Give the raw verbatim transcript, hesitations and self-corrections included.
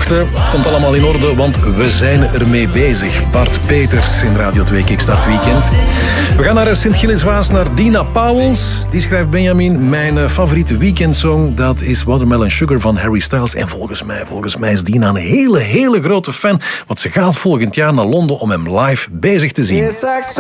wachten. Komt allemaal in orde, want we zijn ermee bezig. Bart Peters in Radio twee Kickstart Weekend. We gaan naar Sint-Gilles-Waas, naar Dina Pauwels. Die schrijft: Benjamin, mijn favoriete weekendsong, dat is Watermelon Sugar van Harry Styles. En volgens mij, volgens mij is Dina een hele, hele grote fan. Want ze gaat volgend jaar naar Londen om hem live bezig te zien.